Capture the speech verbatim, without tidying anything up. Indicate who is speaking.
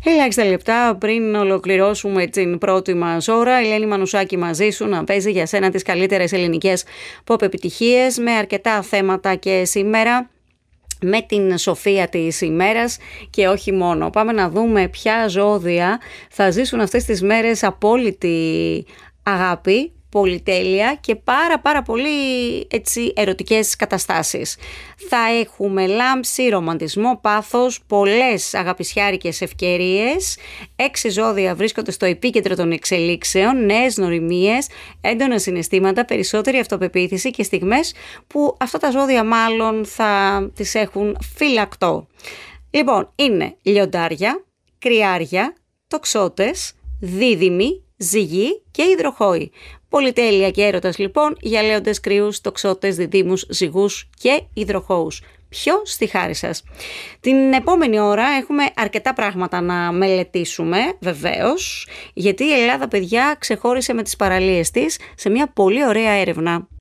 Speaker 1: Ελάχιστα λεπτά πριν ολοκληρώσουμε την πρώτη μας ώρα, η Ελένη Μανουσάκη μαζί σου να παίζει για σένα τις καλύτερες ελληνικές pop επιτυχίες με αρκετά θέματα και σήμερα, με την σοφία της ημέρας και όχι μόνο. Πάμε να δούμε ποια ζώδια θα ζήσουν αυτές τις μέρες απόλυτη αγάπη, πολυτέλεια και πάρα πάρα πολύ έτσι ερωτικές καταστάσεις. Θα έχουμε λάμψη, ρομαντισμό, πάθος, πολλές αγαπησιάρικες ευκαιρίες. Έξι ζώδια βρίσκονται στο επίκεντρο των εξελίξεων, νέες νοημίες, έντονα συναισθήματα, περισσότερη αυτοπεποίθηση και στιγμές που αυτά τα ζώδια μάλλον θα τις έχουν φυλακτό. Λοιπόν, είναι λιοντάρια, κρυάρια, τοξότες, δίδυμοι, ζυγοί και υδροχόοι. Πολυτέλεια και έρωτας λοιπόν για λέοντες, κρυούς, τοξότες, διδύμους, ζυγούς και υδροχόους. Ποιο στη χάρη σας. Την επόμενη ώρα έχουμε αρκετά πράγματα να μελετήσουμε, βεβαίως, γιατί η Ελλάδα, παιδιά, ξεχώρισε με τις παραλίες της σε μια πολύ ωραία έρευνα.